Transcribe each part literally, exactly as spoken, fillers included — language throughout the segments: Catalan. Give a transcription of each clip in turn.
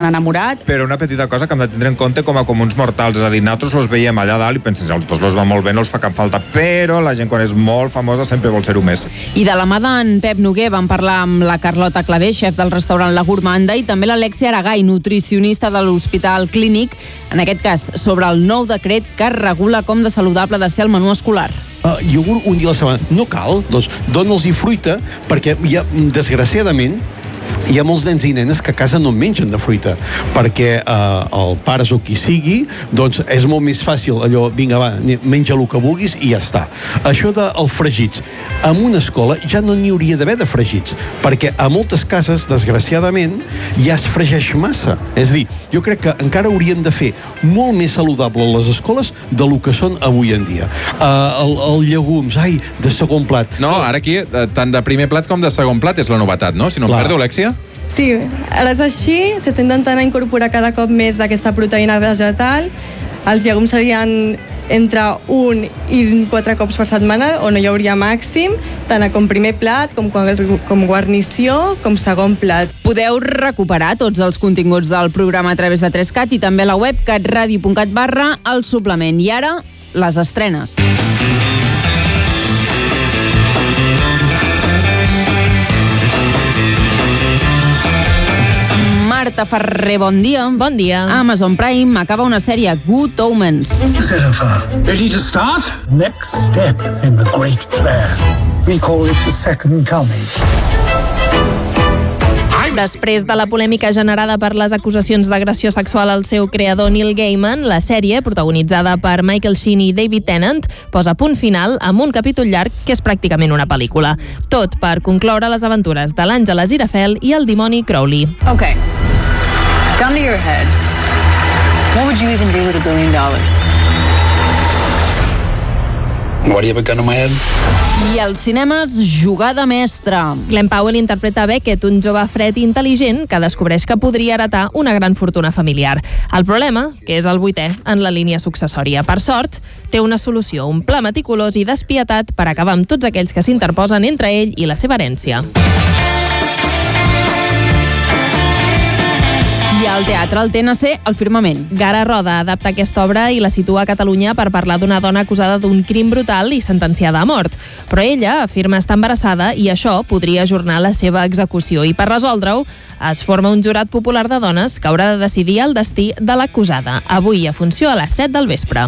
enamorat. Però una petita cosa que hem de tindre en compte com a comuns mortals, és a dir, nosaltres els veiem allà dalt i pensem, els dos los va molt bé, no els fa cap falta, però la gent quan és molt famosa sempre vol ser-ho més. I de la mà d'en Pep Noguer vam parlar amb la Carlota Clavé, xef del restaurant La Gourmanda, i també l'Alexia Aragay, nutricionista de l'Hospital Clínic, en aquest cas sobre el nou decret que regula com de saludable ha de ser el menú escolar. Uh, iogurt un dia a la setmana. No cal, doncs dona'ls-hi fruita, perquè hi ha, desgraciadament, hi ha molts nens i nenes que a casa no mengen de fruita, perquè eh, el pares o qui sigui, doncs és molt més fàcil allò, vinga va, menja el que vulguis i ja està. Això dels fregits, en una escola ja no n'hi hauria d'haver de fregits, perquè a moltes cases, desgraciadament, ja es fregeix massa. És a dir, jo crec que encara hauríem de fer molt més saludable les escoles de lo que són avui en dia. Uh, el, el llegums, ai, de segon plat. No, ara aquí, tant de primer plat com de segon plat és la novetat, no? Si no em perdo, Alexia? Sí, ara és així, s'està intentant incorporar cada cop més d'aquesta proteïna vegetal. Els llegums serien entre un i quatre cops per setmana, on no hi hauria màxim, tant com primer plat, com, com guarnició, com segon plat. Podeu recuperar tots els continguts del programa a través de tres cat i també a la web catradio punt cat barra el suplement. I ara, les estrenes. Marta Ferrer, bon dia. Bon dia. Amazon Prime acaba una sèrie, Good Omens. Ready to start? Next step in the great plan. We call it the second coming. Després de la polèmica generada per les acusacions d'agressió sexual al seu creador Neil Gaiman, la sèrie, protagonitzada per Michael Sheen i David Tennant, posa punt final amb un capítol llarg que és pràcticament una pel·lícula. Tot per concloure les aventures de l'Àngel Aziraphale i el dimoni Crowley. Okay. Gun to your head. What would you even do with a billion dollars? Why do you have a gun to my head? I als cinemes, Jugada mestra. Glenn Powell interpreta Beckett, un jove fred i intel·ligent que descobreix que podria heretar una gran fortuna familiar. El problema, que és el vuitè en la línia successòria. Per sort, té una solució, un pla meticulós i despietat per acabar amb tots aquells que s'interposen entre ell i la seva herència. I al teatre, al T N C, El firmament. Gara Roda adapta aquesta obra i la situa a Catalunya per parlar d'una dona acusada d'un crim brutal i sentenciada a mort. Però ella afirma estar embarassada i això podria ajornar la seva execució. I per resoldre-ho, es forma un jurat popular de dones que haurà de decidir el destí de l'acusada. Avui a funció a les set del vespre.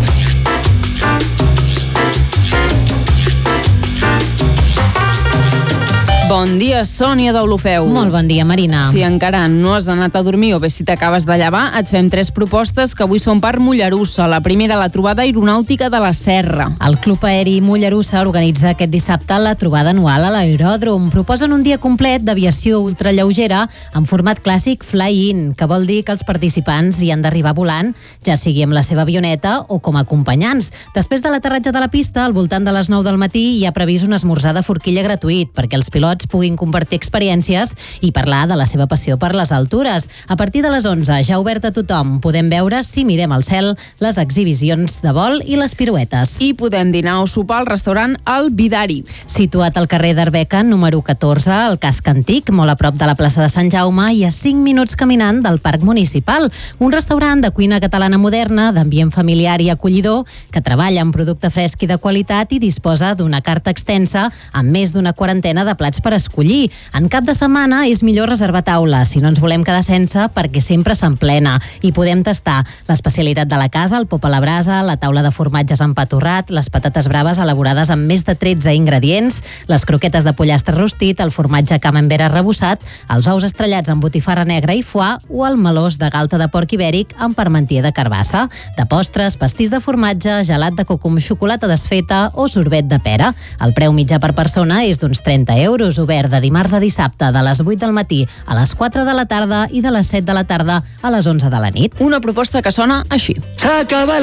Bon dia, Sònia d'Olofeu. Molt bon dia, Marina. Si encara no has anat a dormir o bé si t'acabes de llevar, et fem tres propostes que avui són per Mollerussa. La primera, la trobada aeronàutica de la Serra. El Club Aeri Mollerussa organitza aquest dissabte la trobada anual a l'aeròdrom. Proposen un dia complet d'aviació ultralleugera en format clàssic fly-in, que vol dir que els participants hi han d'arribar volant, ja sigui amb la seva avioneta o com a acompanyants. Després de l'aterratge de la pista, al voltant de les nou del matí, hi ha previst un esmorzar de forquilla gratuït perquè els pilots puguin compartir experiències i parlar de la seva passió per les altures. A partir de les onze, ja obert a tothom, podem veure, si mirem al cel, les exhibicions de vol i les piruetes. I podem dinar o sopar al restaurant El Vidari. Situat al carrer d'Arbeca, número catorze, al casc antic, molt a prop de la plaça de Sant Jaume i a cinc minuts caminant del Parc Municipal. Un restaurant de cuina catalana moderna, d'ambient familiar i acollidor, que treballa amb producte fresc i de qualitat i disposa d'una carta extensa amb més d'una quarantena de plats per escollir. En cap de setmana és millor reservar taula, si no ens volem quedar sense, perquè sempre s'emplena. I podem tastar l'especialitat de la casa, el pop a la brasa, la taula de formatges empaturrat, les patates braves elaborades amb més de tretze ingredients, les croquetes de pollastre rostit, el formatge camembert arrebossat, els ous estrellats amb botifarra negra i foie o el melós de galta de porc ibèric amb parmentier de carbassa. De postres, pastís de formatge, gelat de coco amb xocolata desfeta o sorbet de pera. El preu mitjà per persona és d'uns trenta euros, obert de dimarts a dissabte de les vuit del matí a les quatre de la tarda i de les set de la tarda a les onze de la nit. Una proposta que sona així. S'acaba la